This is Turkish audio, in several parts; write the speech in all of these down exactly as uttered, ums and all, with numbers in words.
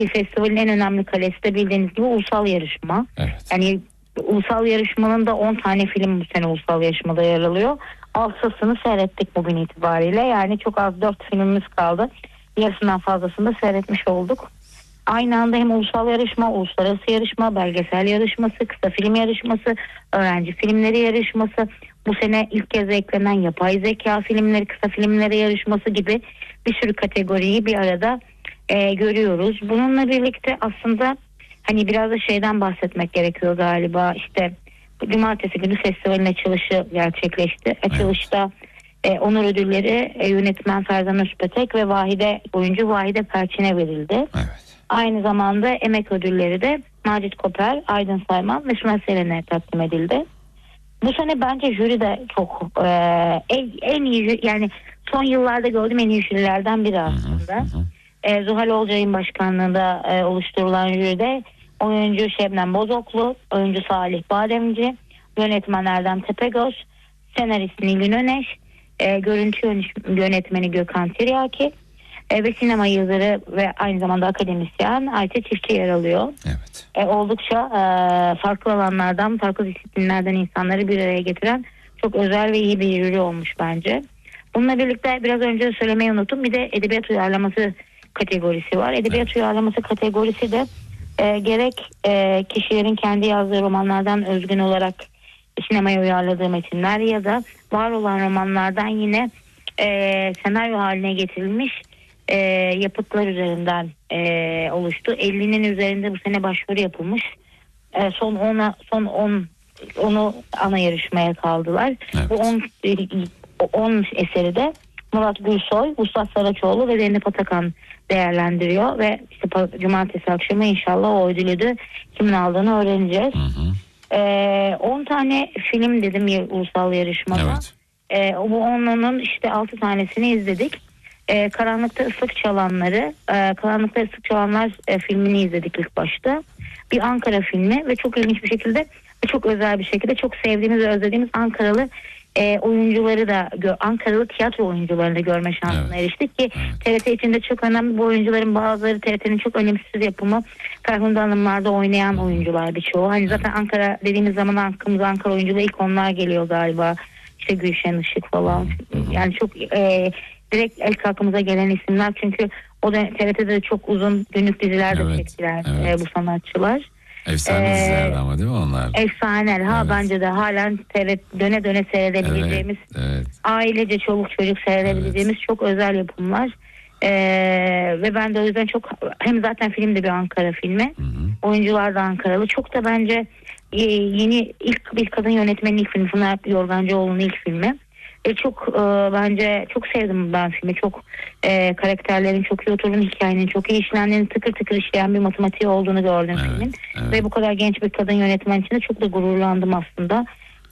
Bir festivalin en önemli kalesi de bildiğiniz gibi ulusal yarışma. Evet. Yani ulusal yarışmanın da on tane film bu sene ulusal yarışmada yer alıyor. Altıncısını seyrettik bugün itibariyle. Yani çok az dört filmimiz kaldı. Yarısından fazlasını da seyretmiş olduk. Aynı anda hem ulusal yarışma, uluslararası yarışma, belgesel yarışması, kısa film yarışması, öğrenci filmleri yarışması, bu sene ilk kez eklenen yapay zeka filmleri, kısa filmleri yarışması gibi bir sürü kategoriyi bir arada e, görüyoruz. Bununla birlikte aslında hani biraz da şeyden bahsetmek gerekiyor galiba. İşte cumartesi günü festivalin açılışı gerçekleşti. Açılışta e, onur ödülleri e, yönetmen Ferdan Özpetek ve Vahide oyuncu Vahide Perçin'e verildi. Evet. Aynı zamanda emek ödülleri de Macit Koper, Aydın Sayman ve Suna Seren'e takdim edildi. Bu sene bence jüri de çok e, en, en iyi, yani son yıllarda gördüğüm en iyi jürilerden biri aslında. Hı hı. E, Zuhal Olcay'ın başkanlığında e, oluşturulan jüride oyuncu Şebnem Bozoklu, oyuncu Salih Bademci, yönetmen Erdem Tepegöz, senarist Nilgün Öneş, e, görüntü yönetmeni Gökhan Tiryaki e, ve sinema yazarı ve aynı zamanda akademisyen Ayça Çiftçi yer alıyor. Evet. E, oldukça e, farklı alanlardan, farklı disiplinlerden insanları bir araya getiren çok özel ve iyi bir jüri olmuş bence. Bununla birlikte biraz önce de söylemeyi unuttum. Bir de edebiyat uyarlaması kategorisi var. Edebiyat evet. uyarlaması kategorisi de e, gerek e, kişilerin kendi yazdığı romanlardan özgün olarak sinemaya uyarladığı metinler ya da var olan romanlardan yine e, senaryo haline getirilmiş e, yapıtlar üzerinden e, oluştu. ellinin üzerinde bu sene başvuru yapılmış. E, son ona son on onu ana yarışmaya kaldılar. Evet. Bu on eseri de Murat Gülsoy, Vuslat Saraçoğlu ve Zeynep Atakan değerlendiriyor ve işte cumartesi akşamı inşallah o ödülü de kimin aldığını öğreneceğiz. on ee, tane film dedim ya ulusal yarışmada. Evet. Ee, bu onların işte altı tanesini izledik. Ee, Karanlıkta Islık Çalanları, e, Karanlıkta Islık Çalanlar e, filmini izledik ilk başta. Bir Ankara filmi ve çok ilginç bir şekilde ve çok özel bir şekilde çok sevdiğimiz ve özlediğimiz Ankaralı E, oyuncuları da Ankaralı tiyatro oyuncularını da görme şansına evet. eriştik ki evet. T R T içinde çok önemli bu oyuncuların bazıları T R T'nin çok önemsiz yapımı Ferhunde Hanımlar'da oynayan oyuncular birçoğu. Hani zaten evet. Ankara dediğimiz zaman aklımıza Ankara oyunculuğu ilk onlar geliyor galiba. İşte Gülşen Işık falan. Yani çok e, direkt ilk aklımıza gelen isimler çünkü o da T R T'de de çok uzun günlük diziler de evet. çektiler evet. E, bu sanatçılar. Efsane ee, dizilerdi ama değil mi onlar? Efsane. Ha evet. Bence de halen seyret, döne döne seyredebileceğimiz, evet, evet. ailece çoluk çocuk seyredebileceğimiz evet. çok özel yapımlar. Ee, ve ben de o yüzden çok hem zaten film de bir Ankara filmi. Hı hı. Oyuncular da Ankaralı. Çok da bence e, yeni ilk bir kadın yönetmenin ilk filmi. Pınar Yorgancıoğlu'nun ilk filmi. E, çok e, bence çok sevdim ben filmi. Çok e, karakterlerin çok iyi oturduğunu, hikayenin çok iyi işlendiğini, tıkır tıkır işleyen bir matematiği olduğunu gördüm evet, filmin. Evet. Ve bu kadar genç bir kadın yönetmen için de çok da gururlandım aslında.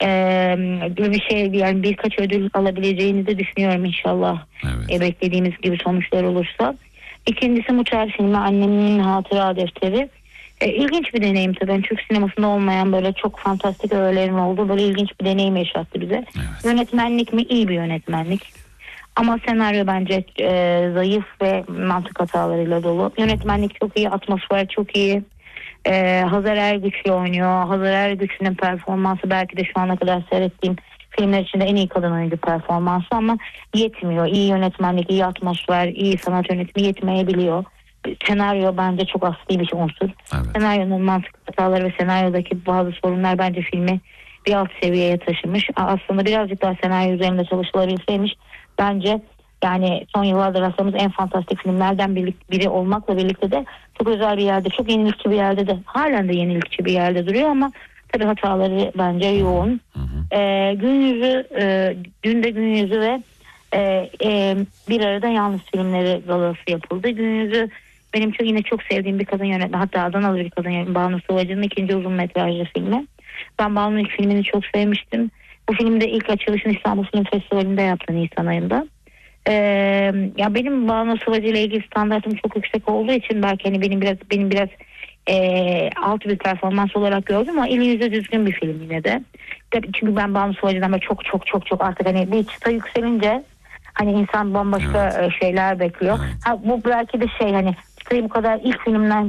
E, bir şey yani birkaç ödül alabileceğini de düşünüyorum inşallah. Evet. E, beklediğimiz gibi sonuçlar olursa. İkincisi Muçer filmi Annemin Hatıra Defteri. E, ilginç bir deneyim tabii. Yani Türk sinemasında olmayan böyle çok fantastik öğelerin olduğu böyle ilginç bir deneyim yaşattı bize. Evet. Yönetmenlik mi? İyi bir yönetmenlik. Ama senaryo bence e, zayıf ve mantık hatalarıyla dolu. Yönetmenlik çok iyi, atmosfer çok iyi. E, Hazar Ergüçlü oynuyor. Hazar Ergüçlü'nün performansı belki de şu ana kadar seyrettiğim filmler içinde en iyi kadın oyuncu performansı ama yetmiyor. İyi yönetmenlik, iyi atmosfer, iyi sanat yönetimi yetmeyebiliyor. Senaryo bence çok asli bir unsur. Evet. Senaryonun mantık hataları ve senaryodaki bazı sorunlar bence filmi bir alt seviyeye taşımış. Aslında birazcık daha senaryo üzerinde çalışılabilseymiş bence yani son yıllarda rastladığımız en fantastik filmlerden biri olmakla birlikte de çok özel bir yerde, çok yenilikçi bir yerde de halen de yenilikçi bir yerde duruyor ama tabii hataları bence yoğun. Hı hı. Ee, gün yüzü, e, dün de gün yüzü ve e, e, bir arada yalnız filmleri galası yapıldı. Gün yüzü benim çok yine çok sevdiğim bir kadın yönetmen, hatta Adanalı bir kadın yönetmen Banu Sıvacı'nın ikinci uzun metrajlı filmi. Ben Banu'nun ilk filmini çok sevmiştim. Bu filmde ilk açılışını İstanbul Film Festivali'nde yaptı Nisan ayında. Ee, ya benim Banu Sıvacı ile ilgili standartım çok yüksek olduğu için belki hani benim biraz benim biraz e, alt bir performans olarak gördüm ama eli yüzü düzgün bir film yine de. Çünkü ben Banu Sıvacı'dan böyle çok çok çok çok artık hani bir çıta yükselince hani insan bambaşka evet. şeyler bekliyor. Evet. Ha, bu belki de şey hani çıtayı bu kadar ilk filmden